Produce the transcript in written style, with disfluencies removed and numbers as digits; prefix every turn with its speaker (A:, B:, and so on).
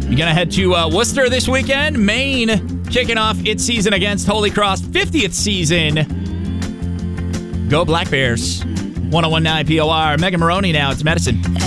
A: You're going to head to Worcester this weekend. Maine kicking off its season against Holy Cross. 50th season. Go Black Bears. 101.9 POR. Megan Maroney now. It's Medicine.